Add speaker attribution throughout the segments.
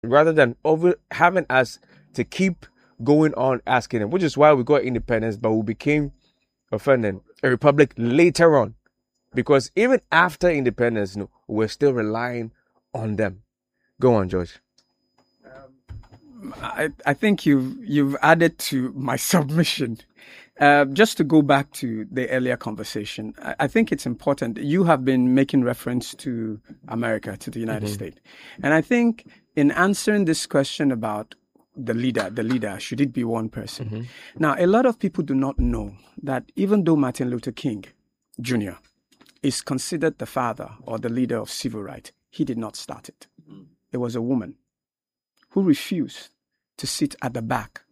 Speaker 1: rather than over having us to keep going on asking them, which is why we got independence, but we became a republic later on. Because even after independence, we're still relying on them. Go on, George.
Speaker 2: I think you've added to my submission. Just to go back to the earlier conversation, I think it's important. You have been making reference to America, to the United States. And I think in answering this question about the leader, should it be one person? Now, a lot of people do not know that even though Martin Luther King Jr. is considered the father or the leader of civil rights, he did not start it. It was a woman who refused to sit at the back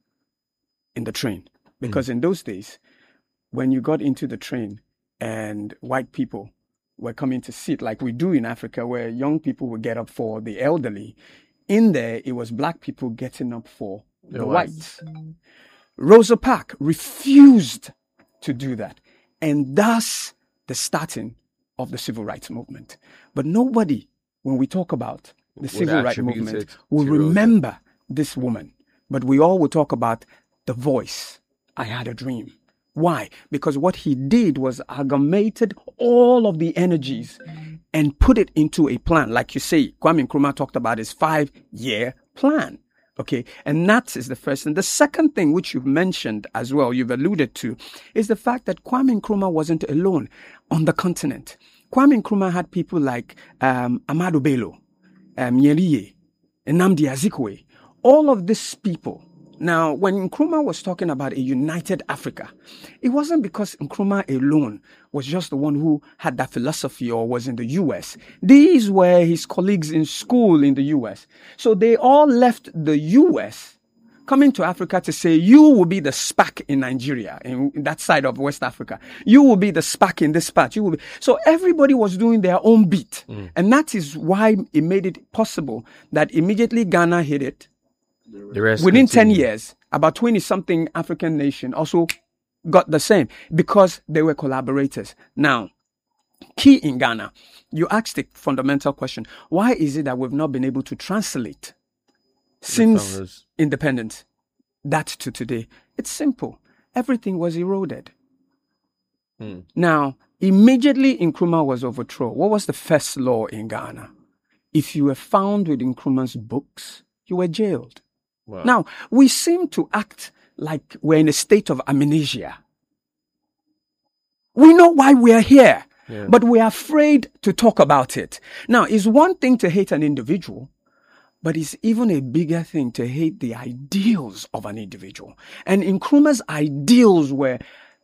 Speaker 2: in the train. Because in those days, when you got into the train and white people were coming to sit, like we do in Africa, where young people would get up for the elderly, in there, it was black people getting up for the whites. Rosa Parks refused to do that. And thus, the starting of the civil rights movement. But nobody, when we talk about the civil rights movement, will remember this woman. But we all will talk about the voice. I had a dream. Why? Because what he did was amalgamated all of the energies and put it into a plan. Like you say, Kwame Nkrumah talked about his 5-year plan. Okay. And that is the first thing. The second thing, which you've mentioned as well, you've alluded to, is the fact that Kwame Nkrumah wasn't alone on the continent. Kwame Nkrumah had people like Ahmadu Bello, Nyeriye, Nnamdi Azikiwe. All of these people. Now, when Nkrumah was talking about a united Africa, it wasn't because Nkrumah alone was just the one who had that philosophy or was in the U.S. These were his colleagues in school in the U.S. So they all left the U.S. coming to Africa to say, you will be the SPAC in Nigeria, in that side of West Africa. You will be the SPAC in this part. You will be. So everybody was doing their own beat. And that is why it made it possible that immediately Ghana hit it. Within 10 years, about 20-something African nation also got the same because they were collaborators. Now, key in Ghana, you asked the fundamental question, why is it that we've not been able to translate since independence that to today? It's simple. Everything was eroded. Now, immediately Nkrumah was overthrown. What was the first law in Ghana? If you were found with Nkrumah's books, you were jailed. Wow. Now, we seem to act like we're in a state of amnesia. We know why we're here, but we're afraid to talk about it. Now, it's one thing to hate an individual, but it's even a bigger thing to hate the ideals of an individual. And Nkrumah's ideals were,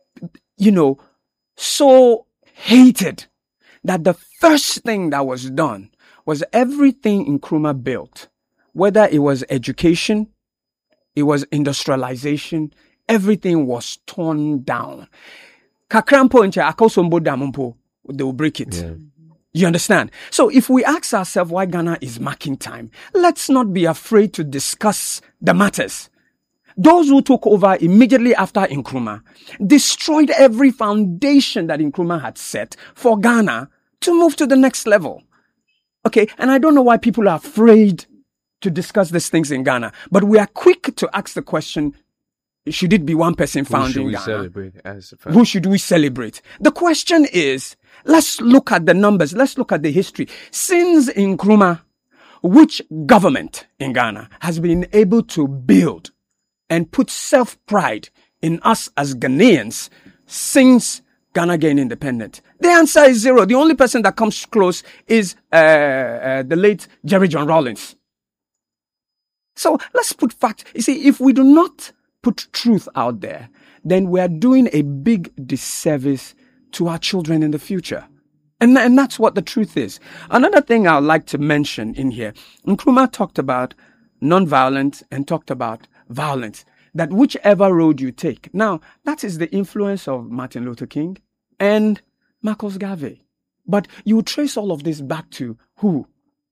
Speaker 2: so hated that the first thing that was done was everything Nkrumah built, whether it was education, it was industrialization, everything was torn down. Kakrampo nche akosombo damumpo, they will break it. You understand? So if we ask ourselves why Ghana is marking time, let's not be afraid to discuss the matters. Those who took over immediately after Nkrumah destroyed every foundation that Nkrumah had set for Ghana to move to the next level. Okay, and I don't know why people are afraid to discuss these things in Ghana, but we are quick to ask the question, should it be one person found in Ghana? Who should we celebrate? The question is, let's look at the numbers, let's look at the history. Since Nkrumah, which government in Ghana has been able to build and put self-pride in us as Ghanaians since Ghana gained independence? The answer is zero. The only person that comes close is the late Jerry John Rawlings. So let's put fact. You see, if we do not put truth out there, then we are doing a big disservice to our children in the future. And that's what the truth is. Another thing I would like to mention in here, Nkrumah talked about non-violence and talked about violence, that whichever road you take. Now, that is the influence of Martin Luther King and Marcus Garvey. But you trace all of this back to who?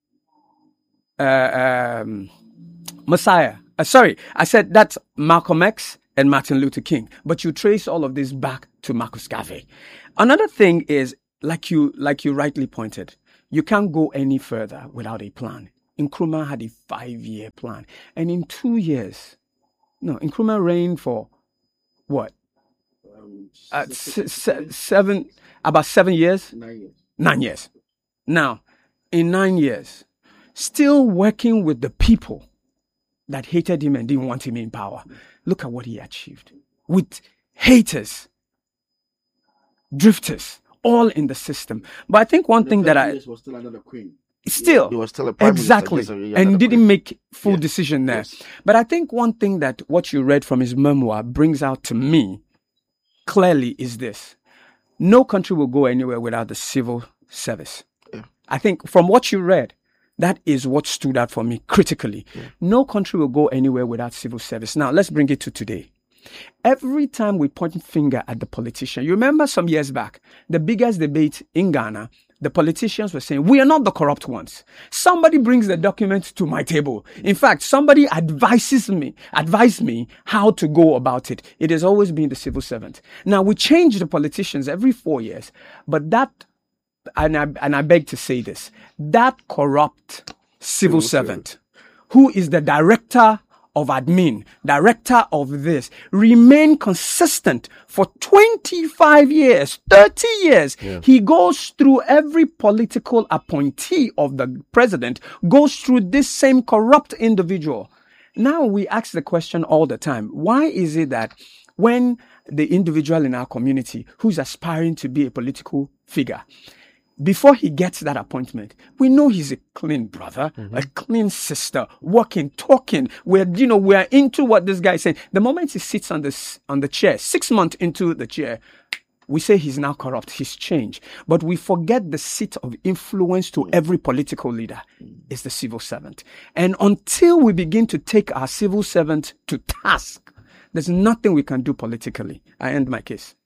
Speaker 2: Messiah. I said that's Malcolm X and Martin Luther King, but you trace all of this back to Marcus Garvey. Another thing is, like you rightly pointed, you can't go any further without a plan. Nkrumah had a 5-year plan. And in 2 years, Nkrumah reigned for what? About 7 years?
Speaker 3: 9 years.
Speaker 2: 9 years. Now, in 9 years, still working with the people that hated him and didn't want him in power. Look at what he achieved. With haters, drifters, all in the system. But I think one thing that
Speaker 3: was still under the Queen.
Speaker 2: Still,
Speaker 3: he was still a prime
Speaker 2: exactly,
Speaker 3: minister,
Speaker 2: and didn't make full decision there.
Speaker 3: Yes.
Speaker 2: But I think one thing that what you read from his memoir brings out to me clearly is this: no country will go anywhere without the civil service.
Speaker 3: Yeah.
Speaker 2: I think from what you read, that is what stood out for me critically.
Speaker 3: Yeah.
Speaker 2: No country will go anywhere without civil service. Now, let's bring it to today. Every time we point finger at the politician, you remember some years back, the biggest debate in Ghana, the politicians were saying, we are not the corrupt ones. Somebody brings the document to my table. In fact, somebody advised me how to go about it. It has always been the civil servant. Now, we change the politicians every 4 years, but that, and I beg to say this, that corrupt civil servant, who is the director of admin, director of this, remain consistent for 25 years, 30 years. Yeah. He goes through every political appointee of the president, goes through this same corrupt individual. Now we ask the question all the time, why is it that when the individual in our community who's aspiring to be a political figure, before he gets that appointment, we know he's a clean brother, a clean sister, walking, talking. We're into what this guy is saying. The moment he sits on the chair, 6 months into the chair, we say he's now corrupt. He's changed. But we forget the seat of influence to every political leader is the civil servant. And until we begin to take our civil servant to task, there's nothing we can do politically. I end my case.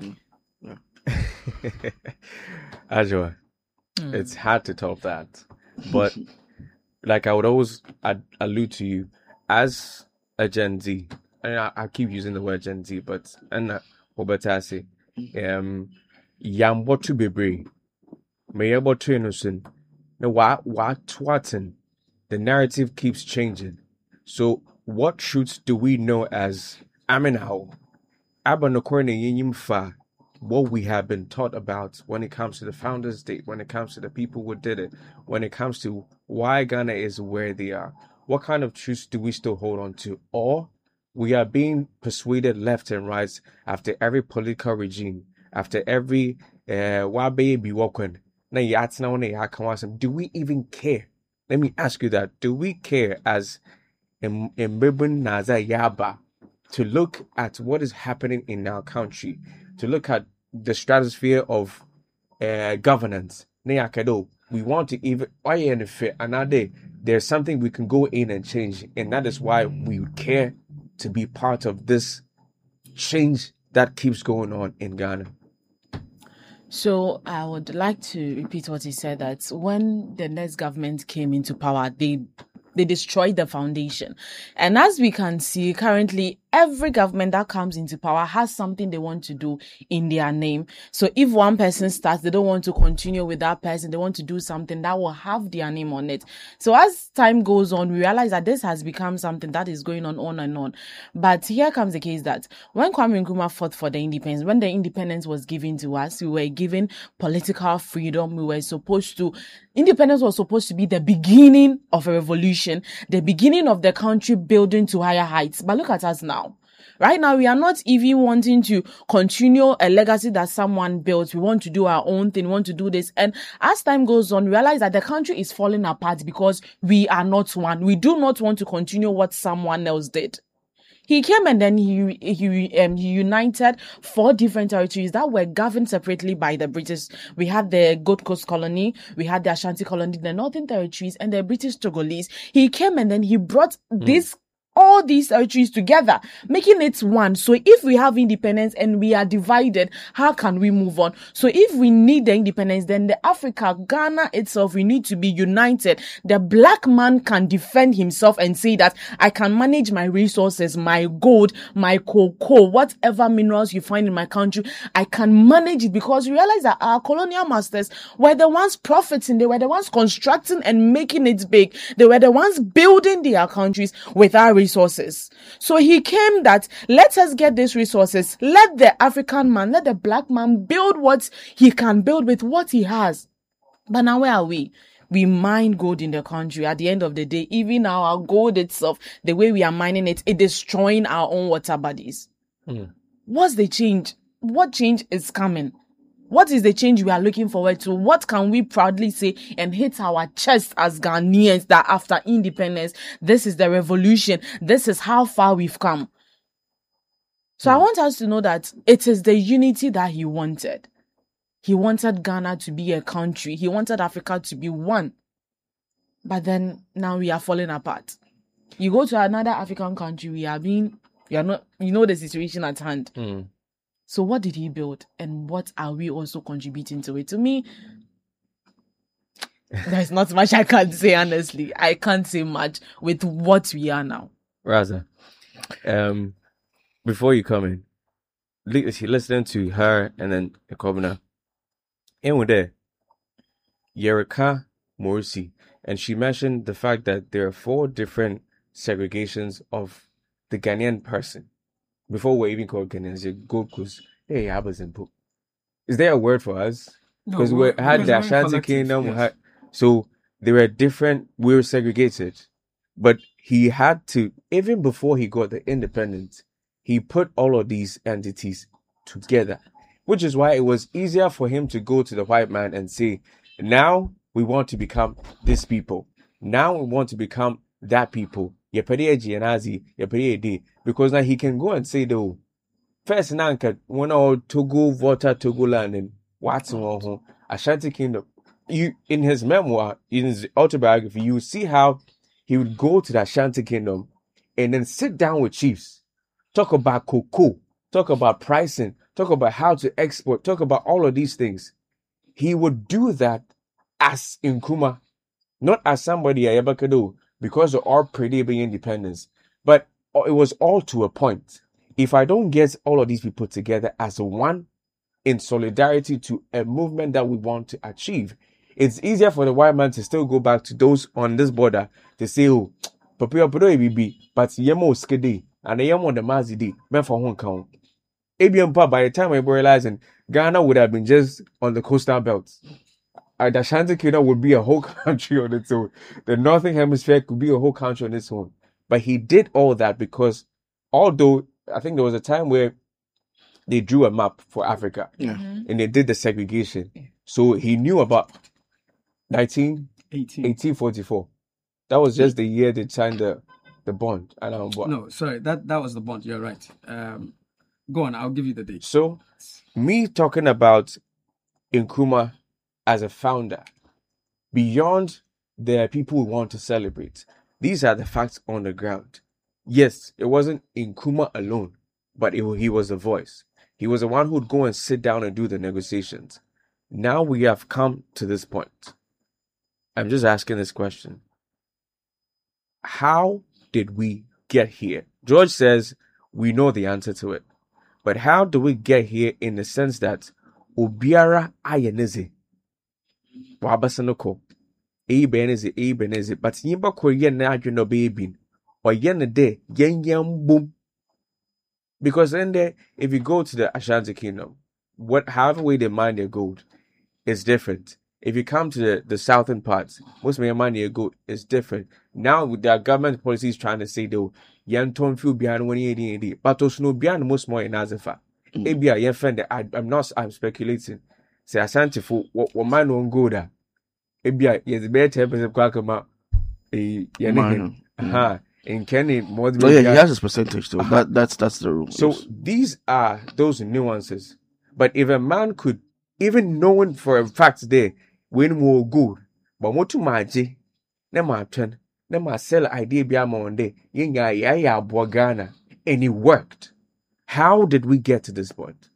Speaker 1: Ajua, it's hard to top that. But like I would always allude to you, as a Gen Z, and I keep using the word Gen Z, but and Obatasi, what to be brave, may able to innocent. No, what the narrative keeps changing. So what truths do we know as Aminao? What we have been taught about when it comes to the Founders Day, when it comes to the people who did it, when it comes to why Ghana is where they are, what kind of truths do we still hold on to? Or we are being persuaded left and right after every political regime, after every do we even care? Let me ask you that. Do we care as Mbibun Naza Yaba to look at what is happening in our country, to look at the stratosphere of governance? We want to even there's something we can go in and change, and that is why we care to be part of this change that keeps going on in Ghana.
Speaker 4: So I would like to repeat what he said, that when the next government came into power, they destroyed the foundation. And as we can see currently, every government that comes into power has something they want to do in their name. So if one person starts, they don't want to continue with that person. They want to do something that will have their name on it. So as time goes on, we realize that this has become something that is going on and on. But here comes the case that when Kwame Nkrumah fought for the independence, when the independence was given to us, we were given political freedom. Independence was supposed to be the beginning of a revolution, the beginning of the country building to higher heights. But look at us now. Right now, we are not even wanting to continue a legacy that someone built. We want to do our own thing, we want to do this. And as time goes on, we realize that the country is falling apart because we are not one. We do not want to continue what someone else did. He came and then he united 4 different territories that were governed separately by the British. We had the Gold Coast colony, we had the Ashanti colony, the Northern Territories, and the British Togolese. He came and then he brought this all these territories together, making it one. So if we have independence and we are divided, how can we move on? So if we need the independence, then the Africa, Ghana itself, we need to be united. The black man can defend himself and say that I can manage my resources, my gold, my cocoa, whatever minerals you find in my country, I can manage it, because you realize that our colonial masters were the ones profiting, they were the ones constructing and making it big. They were the ones building their countries with our resources. So he came that, let us get these resources. Let the African man, let the black man build what he can build with what he has. But now where are we? We mine gold in the country. At the end of the day, even our gold itself, the way we are mining it, it's destroying our own water bodies. What's the change? What change is coming? What is the change we are looking forward to? What can we proudly say and hit our chest as Ghanaians that after independence, this is the revolution. This is how far we've come. So I want us to know that it is the unity that he wanted. He wanted Ghana to be a country. He wanted Africa to be one. But then now we are falling apart. You go to another African country, we are not, you know the situation at hand. So what did he build, and what are we also contributing to it? To me, there's not much I can say, honestly. I can't say much with what we are now.
Speaker 1: Raza, before you come in, listening to her and then Ekobina, and with there, Yerika Morsi, and she mentioned the fact that there are 4 different segregations of the Ghanaian person. Before we're even called Ghanaians, Gold Coast, hey, Abas and Poop. Is there a word for us? Because we had the Ashanti Kingdom, yes. So they were different, we were segregated. But he had to, even before he got the independence, he put all of these entities together, which is why it was easier for him to go to the white man and say, now we want to become this people. Now we want to become that people. Because now he can go and say, though, first Nanka, when all Togo, Togo land, and what's wrong, Ashanti Kingdom. You, in his memoir, in his autobiography, you see how he would go to the Ashanti Kingdom and then sit down with chiefs, talk about cocoa, talk about pricing, talk about how to export, talk about all of these things. He would do that as Nkrumah, not as somebody Ayabakado, because of our pretty independence. But it was all to a point. If I don't get all of these people together as one in solidarity to a movement that we want to achieve, it's easier for the white man to still go back to those on this border to say, oh, but yemo skede and yemo the mazidi men for Hong Kong. By the time I realized Ghana would have been just on the coastal belts. The Ashanti Kingdom would be a whole country on its own. The Northern Hemisphere could be a whole country on its own. But he did all that because although I think there was a time where they drew a map for Africa and they did the segregation. So he knew about 1844. That was just the year they signed the bond.
Speaker 2: No, sorry, that was the bond. You're right. Go on, I'll give you the date.
Speaker 1: So me talking about Nkrumah as a founder, beyond the people we want to celebrate, these are the facts on the ground. Yes, it wasn't Nkrumah alone, but he was the voice. He was the one who would go and sit down and do the negotiations. Now we have come to this point. I'm just asking this question. How did we get here? George says we know the answer to it. But how do we get here in the sense that Obiara ayeneze wabasanoko Ebeneze, but Yimba Korean National Baby or Yen de Yen boom. Because then there, if you go to the Ashanti Kingdom, however way they mine their gold is different. If you come to the southern parts, most of their mine their gold is different. Now with their government policies trying to say though, Yan ton feel behind 180, but also no beyond most more in Azafa. Ebia yen friend, I'm speculating. Say Ashanti for what man won't go there. Ebia yes better 10% kwakama in Kenny more than
Speaker 3: he has his percentage too. That's the rule.
Speaker 1: So these are those nuances. But if a man could, even knowing for a fact there, when we'll go, but what to my J, never turn, na ma sell idea bi ama on day. Yeah, Ghana, and it worked. How did we get to this point?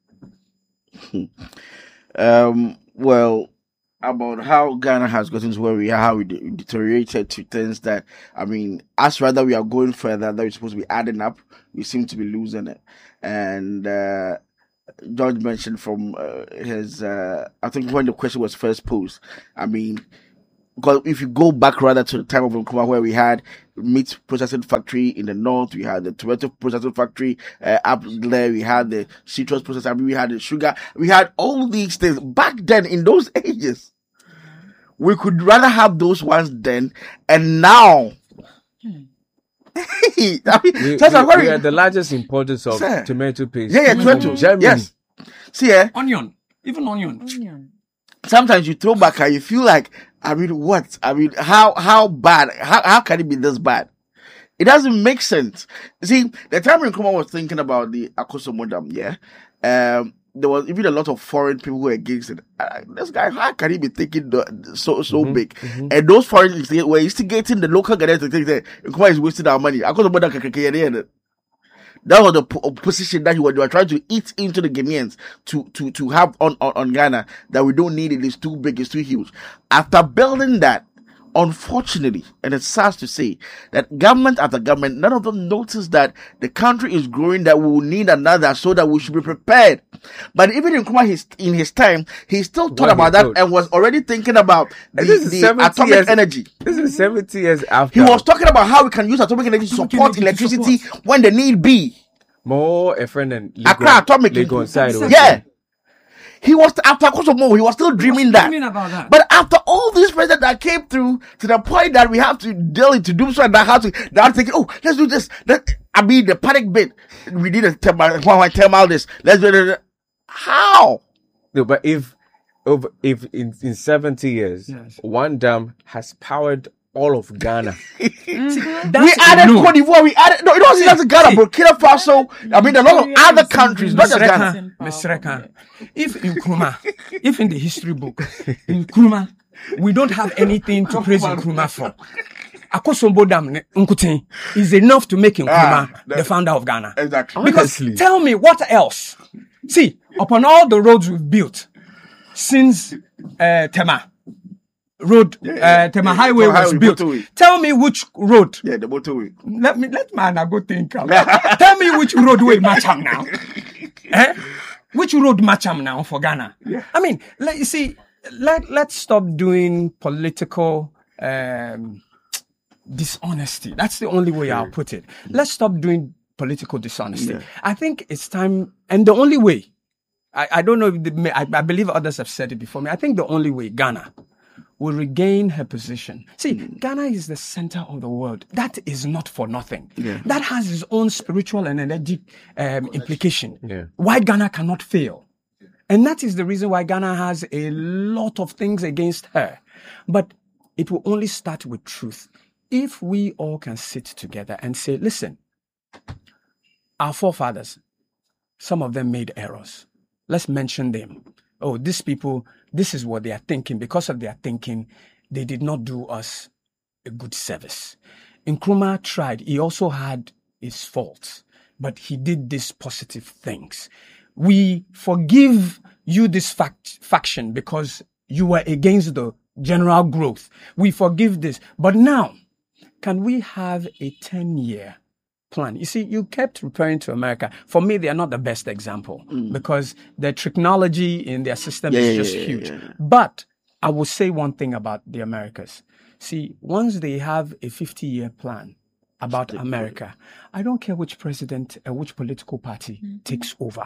Speaker 3: Well, about how Ghana has gotten to where we are, how we deteriorated to things that, I mean, as rather we are going further, that we're supposed to be adding up, we seem to be losing it. And George mentioned from his, I think when the question was first posed, I mean, because if you go back rather to the time of Nkrumah, where we had meat processing factory in the north, we had the tomato processing factory up there, we had the citrus processing, we had the sugar, we had all these things back then in those ages. We could rather have those ones then, and now. I mean,
Speaker 1: we are the largest importers of tomato paste.
Speaker 3: Yeah, tomato.
Speaker 1: Germany.
Speaker 3: Yes. See,
Speaker 2: onion, even onion.
Speaker 3: Sometimes you throw back and you feel like, I mean, what? I mean, how bad? How can it be this bad? It doesn't make sense. See, the time when Nkrumah was thinking about the Akosombo Dam, there was even a lot of foreign people who were against it. This guy, how can he be thinking so big? And those foreigners were instigating the local Ghanaians to think that Nkrumah is wasting our money. Akosombo Dam, that was the position that they were trying to eat into the Ghanaians to have on Ghana, that we don't need it. It's too big. It's too huge. After building that, unfortunately, and it's sad to say that government after government, none of them noticed that the country is growing, that we will need another, so that we should be prepared. But even in Nkrumah, in his time, he still thought about that and was already thinking about the atomic energy.
Speaker 1: This is 70 years after.
Speaker 3: He was talking about how we can use atomic energy to support electricity when the need be.
Speaker 1: More a friend than
Speaker 3: Accra Atomic. Yeah. He was after Kosovo, he was still dreaming that.
Speaker 2: About that.
Speaker 3: But after all these presidents that came through to the point that we have to deal to do so, and that have to, they are thinking, oh, let's do this. I mean, the panic bit. We need a thermal this. Let's do it. How?
Speaker 1: No, but if in 70 years, one dam has powered all of Ghana.
Speaker 3: We added Cote d'Ivoire, we added, no, it wasn't just Ghana, Burkina Faso, I mean, a lot of other countries, not just Ghana.
Speaker 2: Mr. Reka, if in Nkrumah, if in the history book, in Nkrumah, we don't have anything to praise Nkrumah for. Akosombo Dam Nkutin is enough to make Nkrumah the founder of Ghana.
Speaker 3: Exactly.
Speaker 2: Because tell me what else? See, upon all the roads we've built since Tema Road, Tema Highway was built. Motorway. Tell me which road.
Speaker 3: Yeah, the motorway.
Speaker 2: Let man go think. Tell me which road will match up now. Which road match up now for Ghana?
Speaker 3: Yeah.
Speaker 2: I mean, let's stop doing political dishonesty. That's the only way I'll put it. Let's stop doing political dishonesty. Yeah. I think it's time, and the only way, I don't know if I believe others have said it before me. I think the only way Ghana will regain her position. See, Ghana is the center of the world. That is not for nothing.
Speaker 3: Yeah.
Speaker 2: That has its own spiritual and energetic implication.
Speaker 1: Yeah.
Speaker 2: Why Ghana cannot fail. And that is the reason why Ghana has a lot of things against her. But it will only start with truth. If we all can sit together and say, listen, our forefathers, some of them made errors. Let's mention them. Oh, these people, this is what they are thinking. Because of their thinking, they did not do us a good service. Nkrumah tried. He also had his faults, but he did these positive things. We forgive you this faction because you were against the general growth. We forgive this. But now, can we have a 10-year plan? You see, you kept referring to America. For me, they are not the best example because the technology in their system is just huge. But I will say one thing about the Americas. See, once they have a 50-year plan about America, I don't care which president or which political party takes over.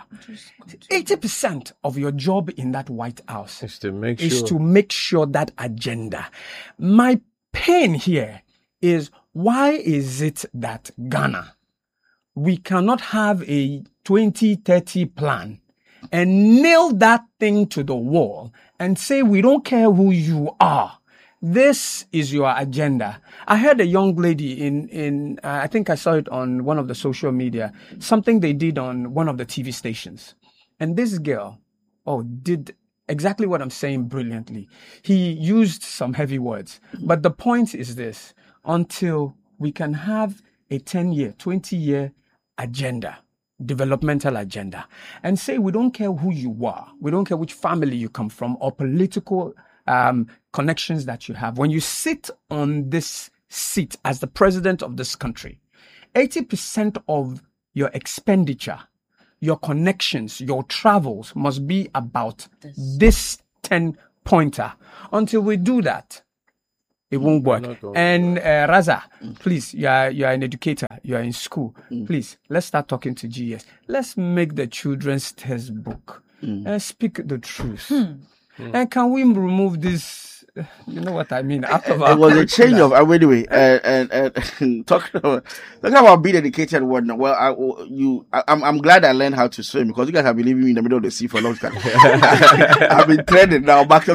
Speaker 2: 80% of your job in that White House
Speaker 1: is to make sure that agenda.
Speaker 2: My pain here is, why is it that Ghana, we cannot have a 2030 plan and nail that thing to the wall and say, we don't care who you are. This is your agenda. I heard a young lady in I think I saw it on one of the social media, something they did on one of the TV stations. And this girl, did exactly what I'm saying brilliantly. He used some heavy words. But the point is this. until we can have a 10-year, 20-year agenda, developmental agenda, and say we don't care who you are, we don't care which family you come from or political connections that you have. When you sit on this seat as the president of this country, 80% of your expenditure, your connections, your travels must be about this 10-pointer. Until we do that, it won't work. And Raza, please, you are an educator. You are in school. Please, let's start talking to GS. Let's make the children's textbook and speak the truth. And can we remove this? You know what I mean? After
Speaker 3: it was a change of anyway. And talking about being educated and whatnot. Well, I'm glad I learned how to swim because you guys have been leaving me in the middle of the sea for a long time. I've been training now. Back.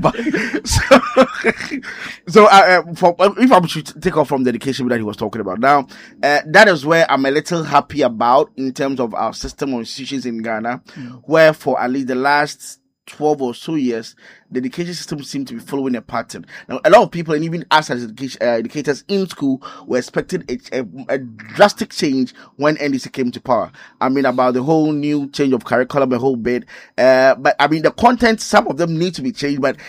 Speaker 3: So if I should take off from the education that he was talking about now, that is where I'm a little happy about in terms of our system of institutions in Ghana, where for at least the last 12 or so years, the education system seemed to be following a pattern. Now, a lot of people, and even us as educators in school, were expecting a drastic change when NDC came to power. I mean, about the whole new change of curriculum, a whole bit. But I mean, the content, some of them need to be changed, but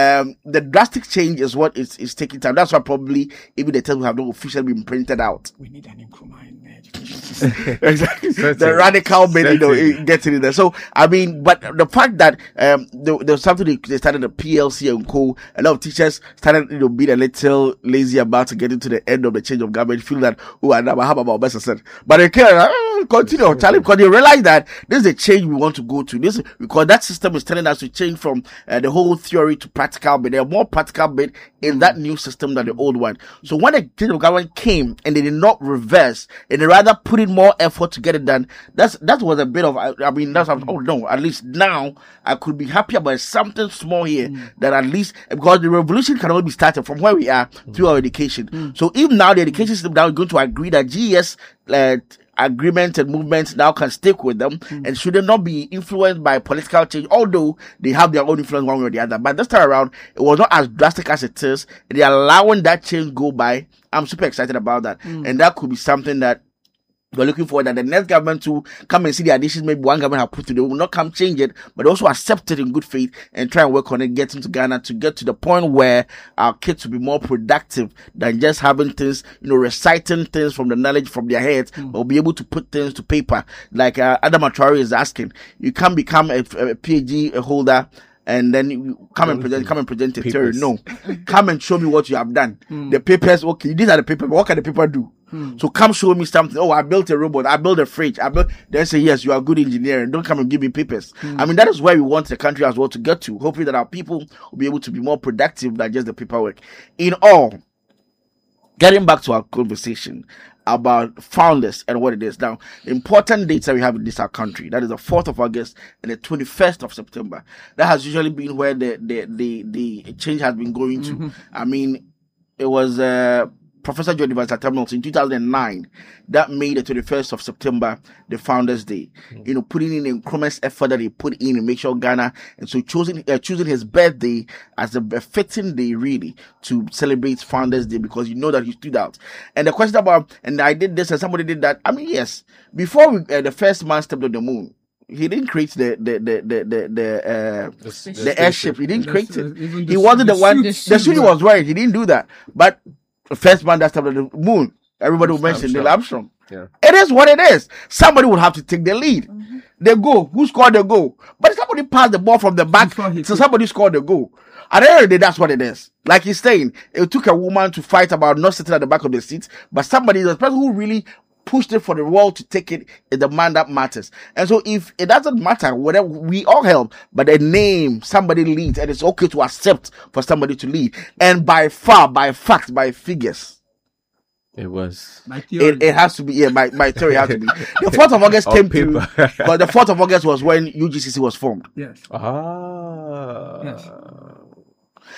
Speaker 3: the drastic change is what is taking time. That's why probably even the terms have not officially been printed out.
Speaker 2: We need an increment in the education system.
Speaker 3: Exactly. The radical bit, gets in there. So, I mean, but the fact that there's something they started the PLC and co. A lot of teachers started, being a little lazy about to get into the end of the change of government, feel that, I never have about best said. But they can't continue, Charlie, because they realize that this is a change we want to go to. This because that system is telling us to change from the whole theory to practical, but there are more practical bit in that new system than the old one. So when the change of government came and they did not reverse and they rather put in more effort to get it done, that was a bit of, I mean, that's, oh no, at least now I could be happy about something small here that at least, because the revolution can only be started from where we are through our education. So if now the education system now is going to agree that GES agreements and movements now can stick with them and should not be influenced by political change, although they have their own influence one way or the other. But this time around, it was not as drastic as it is. They're allowing that change go by. I'm super excited about that. And that could be something that we're looking forward that the next government to come and see the additions maybe one government have put to. They will not come change it, but also accept it in good faith and try and work on it, get into Ghana to get to the point where our kids will be more productive than just having things, reciting things from the knowledge from their heads, but be able to put things to paper. Like Adam Traore is asking, you can't become a PhD holder and then you come and present a theory. No, come and show me what you have done. The papers, okay, these are the papers. What can the paper do? So come show me something. Oh, I built a robot. I built a fridge. Then say, yes, you are a good engineer. And don't come and give me papers. I mean, that is where we want the country as well to get to. Hopefully that our people will be able to be more productive than just the paperwork. In all, getting back to our conversation about founders and what it is. Now, important dates that we have in this our country, that is the 4th of August and the 21st of September. That has usually been where the change has been going to. I mean, it was Professor John Evans Atta-Mills in 2009 that made the 21st of September the Founders Day. Putting in the enormous effort that he put in make sure Ghana, and so choosing his birthday as a fitting day really to celebrate Founders Day because that he stood out. And the question about, and I did this and somebody did that. I mean, yes, before the first man stepped on the moon, he didn't create the airship. He didn't create it. He wasn't the one. The suit he was wearing. He didn't do that. But the first man that stepped on the moon, everybody will mention Neil Armstrong. Yeah. It is what it is. Somebody would have to take the lead. The goal. Who scored the goal? But somebody passed the ball from the back, so somebody scored the goal. At the end of the day, that's what it is. Like he's saying, it took a woman to fight about not sitting at the back of the seat, but somebody, the person who really pushed it for the world to take it is the man that matters. And so if it doesn't matter, whatever, we all help, but the name, somebody leads, and it's okay to accept for somebody to lead. And by far, by facts, by figures,
Speaker 1: it was.
Speaker 3: It has to be, my theory has to be. The 4th of August came through, but the 4th of August was when UGCC was formed.
Speaker 2: Yes.
Speaker 1: Ah.
Speaker 2: Yes.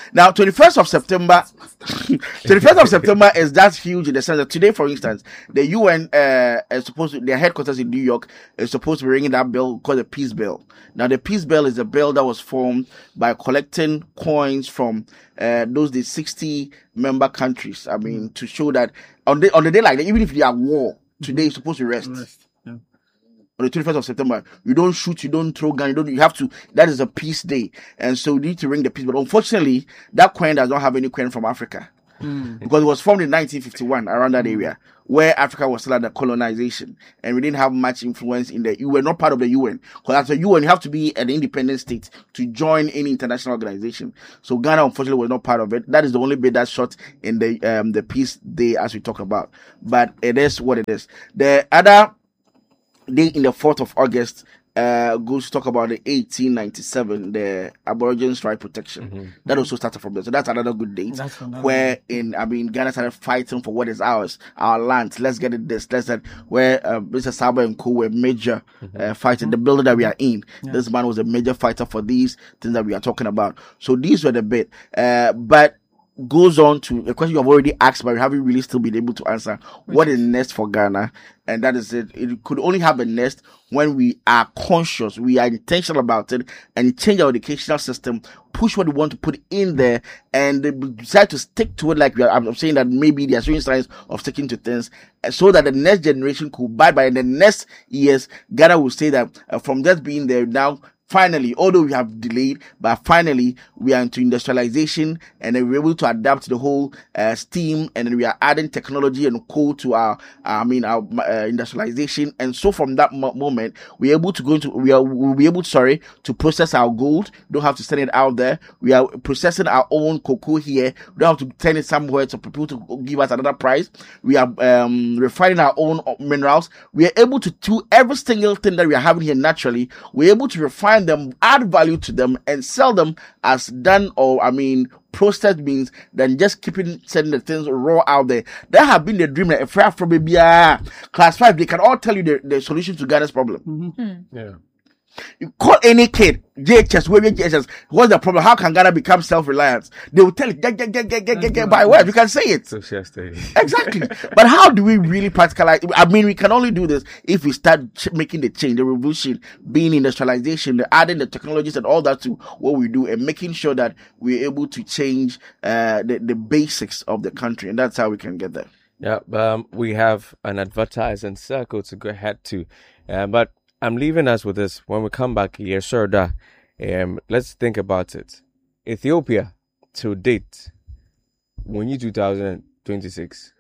Speaker 3: Now, 21st of September, 21st of September is that huge in the sense that today, for instance, the UN is supposed to, their headquarters in New York is supposed to be ringing that bill called the Peace Bill. Now, the Peace Bill is a bill that was formed by collecting coins from the 60 member countries. I mean, to show that on the day like that, even if they are war, today is supposed to rest.
Speaker 2: Yeah.
Speaker 3: On the 21st of September, you don't shoot, you don't throw gun, you have to, that is a peace day. And so you need to ring the peace. But unfortunately, that coin does not have any coin from Africa. Because it was formed in 1951, around that area, where Africa was still under colonization. And we didn't have much influence in you were not part of the UN. Because as a UN, you have to be an independent state to join any international organization. So Ghana, unfortunately, was not part of it. That is the only bit that's shot in the peace day as we talk about. But it is what it is. The other day in the 4th of August goes to talk about the 1897, the Aborigines Right Protection. That also started from there. So that's another good date. Where Ghana started fighting for what is ours, our land. Let's get it this, let's that. Where Mr. Saba and Co were major fighting. The building that we are in, this man was a major fighter for these things that we are talking about. So these were the bit. But goes on to a question you have already asked, but we haven't really still been able to answer. What is next for Ghana? And that is it. It could only have a next when we are conscious, we are intentional about it, and change our educational system, push what we want to put in there, and decide to stick to it. Like I'm saying that maybe there are certain signs of sticking to things, so that the next generation could buy by in the next years. Ghana will say that from just being there now, finally, although we have delayed, but finally we are into industrialization, and then we're able to adapt to the whole steam, and then we are adding technology and coal to our industrialization. And so from that moment, we're able to we'll be able to process our gold. We don't have to send it out there. We are processing our own cocoa here. We don't have to send it somewhere for people to give us another price. We are refining our own minerals. We are able to do every single thing that we are having here naturally. We're able to refine them, add value to them, and sell them as done processed means than just sending the things raw out there. That have been the dream. Like, if Afro baby, class 5, they can all tell you the solution to Ghana's problem.
Speaker 1: Yeah.
Speaker 3: You call any kid, JHS, JHS, what's the problem? How can Ghana become self-reliant? They will tell you, get by word. You can say it.
Speaker 1: Social study.
Speaker 3: Exactly. But how do we really practicalize? We can only do this if we start making the change, the revolution, being industrialization, adding the technologies and all that to what we do, and making sure that we're able to change the basics of the country. And that's how we can get there.
Speaker 1: Yeah. We have an advertising circle to go ahead to, but I'm leaving us with this. When we come back here, sir, let's think about it. Ethiopia, to date, when you 2026.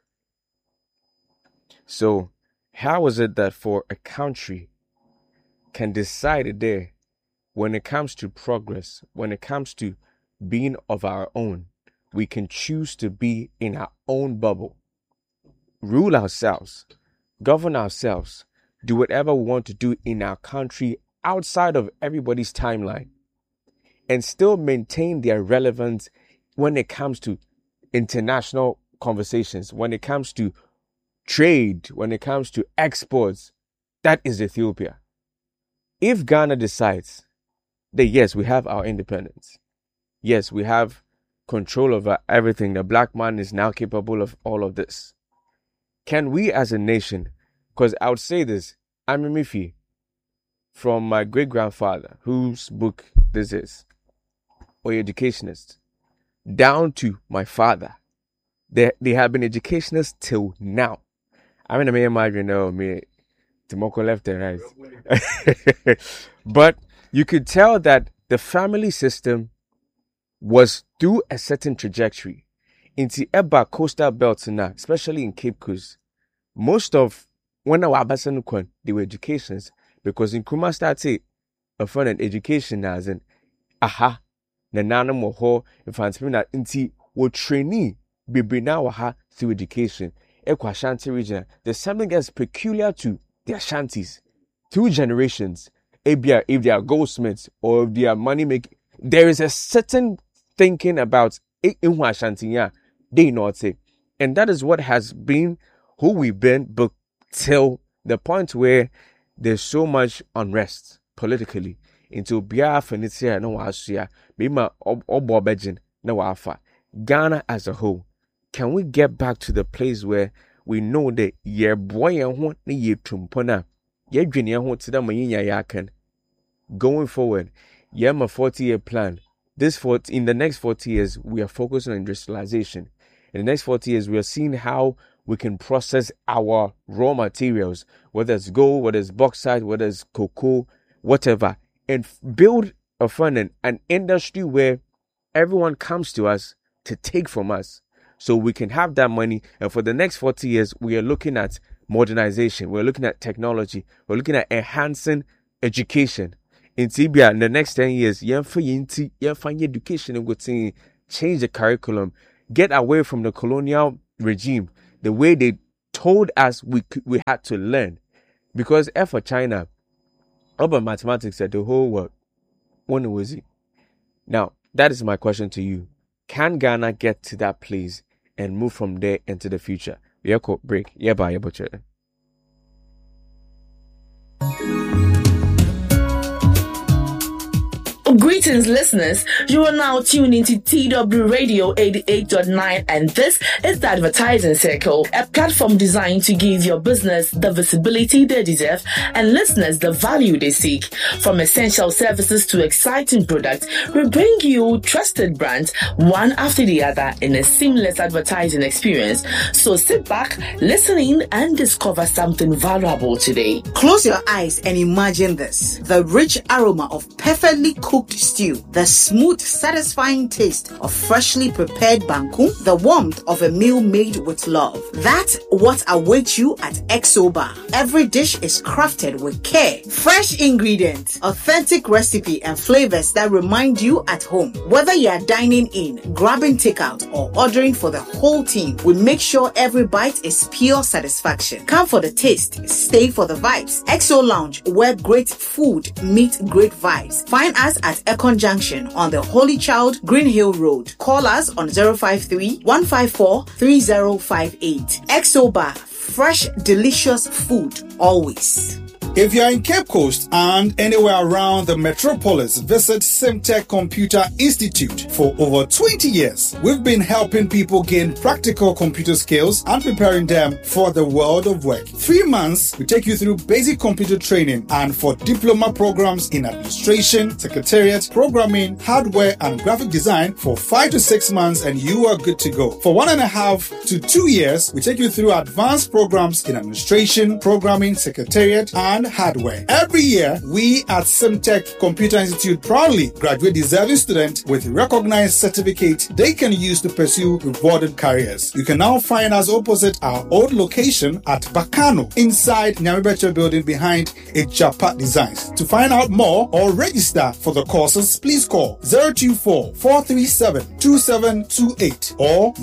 Speaker 1: So, how is it that for a country can decide a day when it comes to progress, when it comes to being of our own, we can choose to be in our own bubble, rule ourselves, govern ourselves, do whatever we want to do in our country outside of everybody's timeline, and still maintain their relevance when it comes to international conversations, when it comes to trade, when it comes to exports. That is Ethiopia. If Ghana decides that yes, we have our independence, yes, we have control over everything, the black man is now capable of all of this, can we as a nation, because I would say this, I'm Mifi, from my great-grandfather, whose book this is, or educationist, down to my father. They have been educationists till now. I mean, I imagine me, Timoko left and right. But you could tell that the family system was through a certain trajectory. Into Eba coastal belts now, especially in Cape Coast, most of when our Abasan they were educations, because in Kuma started a fun and education as in na nana moho if I'm speaking that inti wo trainee be now through education. Ekwa Ashanti region, there's something that's peculiar to the Ashantis. 2 generations, if they are goldsmiths or if they are money making, there is a certain thinking about in Ashanti, they not say, and that is what has been who we've been, but till the point where there's so much unrest politically into Biafra and it's here no Asia, Bima Obobejin, na wafa. Ghana as a whole, can we get back to the place where we know that ye boy and ne ye tumpona, ye junior ho to them yakan. Going forward, ye my 40-year plan. In the next 40 years, we are focusing on industrialization. In the next 40 years, we are seeing how we can process our raw materials, whether it's gold, whether it's bauxite, whether it's cocoa, whatever, and build a fund, an industry where everyone comes to us to take from us, so we can have that money. And for the next 40 years, we are looking at modernization. We're looking at technology. We're looking at enhancing education. In Tibia, in the next 10 years, you find education and we'll change the curriculum, get away from the colonial regime, the way they told us we had to learn. Because for China, urban mathematics said the whole world. When was it? Now, that is my question to you. Can Ghana get to that place and move from there into the future? We are break. Yeah, bye, butcher.
Speaker 5: Greetings, listeners. You are now tuned into TW Radio 88.9, and this is the Advertising Circle, a platform designed to give your business the visibility they deserve and listeners the value they seek. From essential services to exciting products, we bring you trusted brands one after the other in a seamless advertising experience. So sit back, listen in, and discover something valuable today.
Speaker 6: Close your eyes and imagine this: the rich aroma of perfectly cooked stew, the smooth, satisfying taste of freshly prepared banku, the warmth of a meal made with love. That's what awaits you at XO Bar. Every dish is crafted with care. Fresh ingredients, authentic recipe, and flavors that remind you at home. Whether you are dining in, grabbing takeout, or ordering for the whole team, we make sure every bite is pure satisfaction. Come for the taste, stay for the vibes. XO Lounge, where great food meets great vibes. Find us at Econ Junction on the Holy Child Green Hill Road. Call us on 053-154-3058. XO Bar, fresh, delicious food always.
Speaker 7: If you're in Cape Coast and anywhere around the metropolis, visit Simtech Computer Institute. For over 20 years, we've been helping people gain practical computer skills and preparing them for the world of work. 3 months, we take you through basic computer training, and for diploma programs in administration, secretariat, programming, hardware, and graphic design for 5 to 6 months, and you are good to go. For 1.5 to 2 years, we take you through advanced programs in administration, programming, secretariat, and hardware. Every year, we at Simtech Computer Institute proudly graduate deserving students with recognized certificates they can use to pursue rewarded careers. You can now find us opposite our old location at Bakano, inside Nyamibeche building behind Ejapa Designs. To find out more or register for the courses, please call 024-437-2728 or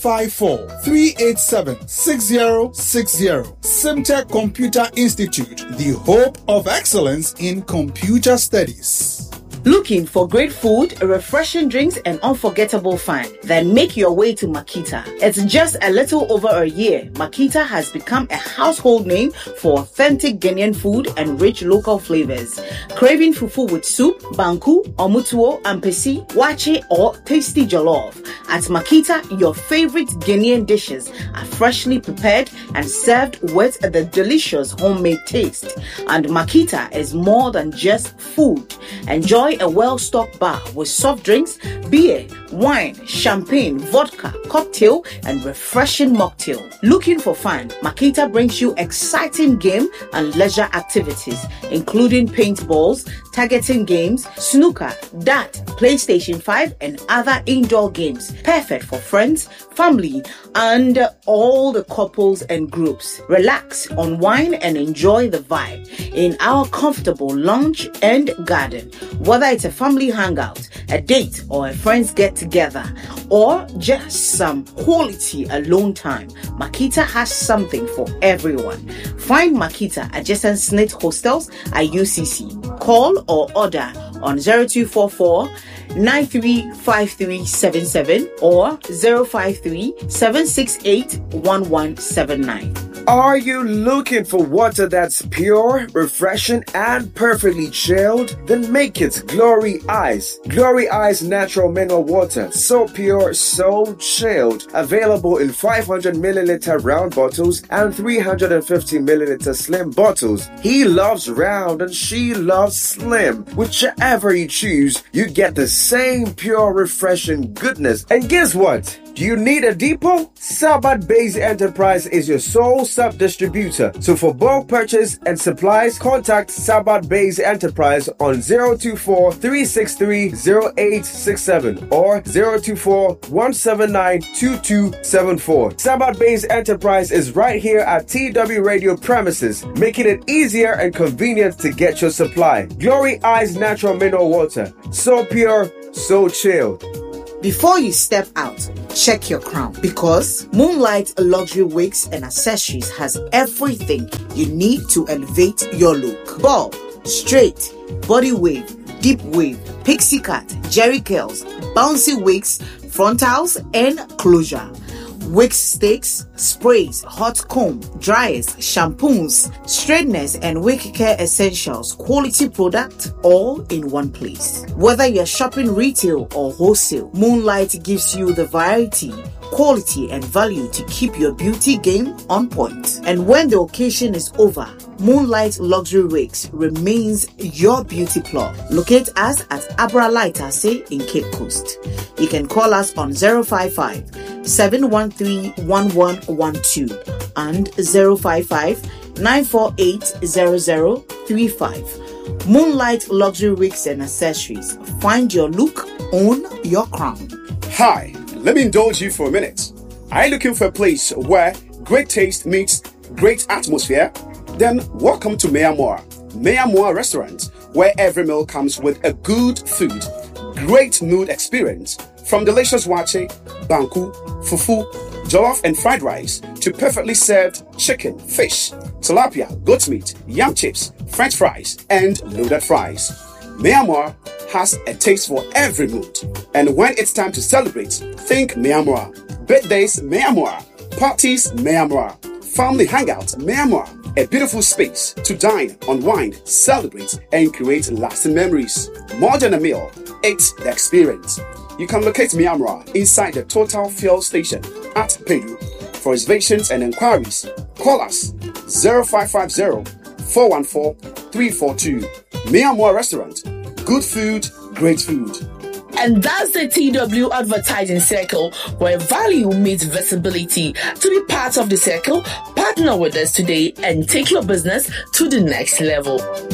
Speaker 7: 054-387-6060. Simtech Computer Institute, the hope of excellence in computer studies.
Speaker 6: Looking for great food, refreshing drinks, and unforgettable fun? Then make your way to Makita. It's just a little over a year. Makita has become a household name for authentic Ghanaian food and rich local flavors. Craving fufu with soup, banku, omutuo, ampesi, wache, or tasty jollof? At Makita, your favorite Ghanaian dishes are freshly prepared and served with the delicious homemade taste. And Makita is more than just food. Enjoy a well-stocked bar with soft drinks, beer, wine, champagne, vodka, cocktail, and refreshing mocktail. Looking for fun? Makita brings you exciting game and leisure activities, including paintballs, targeting games, snooker, dart, PlayStation 5, and other indoor games. Perfect for friends, family, and all the couples and groups. Relax, unwind, and enjoy the vibe in our comfortable lounge and garden. Whether it's a family hangout, a date, or a friends get together, or just some quality alone time, Makita has something for everyone. Find Makita adjacent Snit Hostels at UCC. Call or order on 0244 935377 or 053 768 1179.
Speaker 8: Are you looking for water that's pure, refreshing, and perfectly chilled? Then make it Glory Ice. Glory Ice natural mineral water. So pure, so chilled. Available in 500 milliliter round bottles and 350 milliliter slim bottles. He loves round and she loves slim. Whichever you choose, you get the same pure, refreshing goodness. And guess what? Do you need a depot? Sabat Base Enterprise is your sole sub-distributor. So for bulk purchase and supplies, contact Sabat Base Enterprise on 024-363-0867 or 024-179-2274. Sabat Base Enterprise is right here at TW Radio premises, making it easier and convenient to get your supply. Glory Eyes Natural Mineral Water. So pure, so chilled.
Speaker 6: Before you step out, check your crown, because Moonlight Luxury Wigs and Accessories has everything you need to elevate your look. Bob, straight, body wave, deep wave, pixie cut, jerry curls, bouncy wigs, frontals, and closure. Wig sticks, sprays, hot comb, dryers, shampoos, straighteners, and wig care essentials, quality product, all in one place. Whether you're shopping retail or wholesale, Moonlight gives you the variety, quality, and value to keep your beauty game on point. And when the occasion is over, Moonlight Luxury Wigs remains your beauty plug. Locate us at Abra Lightase in Cape Coast. You can call us on 055-713-1112 and 055-948-0035. Moonlight Luxury Wigs and Accessories. Find your look, own your crown.
Speaker 9: Hi, let me indulge you for a minute. Are you looking for a place where great taste meets great atmosphere? Then welcome to Meyamoa. Meyamoa Restaurant, where every meal comes with a good food, great mood experience, from delicious wache, banku, fufu, jollof and fried rice to perfectly served chicken, fish, tilapia, goat meat, yam chips, french fries, and loaded fries. Meyamoa has a taste for every mood. And when it's time to celebrate, think Meyamoa. Birthdays, Meyamoa. Parties, Meyamoa. Family hangouts, Meyamoa. A beautiful space to dine, unwind, celebrate, and create lasting memories. More than a meal, it's the experience. You can locate Meyamoa inside the Total Fuel Station at Peru. For reservations and inquiries, call us 0550-414-342. Meyamoa Restaurant. Good food, great food.
Speaker 5: And that's the TW Advertising Circle, where value meets visibility. To be part of the circle, partner with us today and take your business to the next level.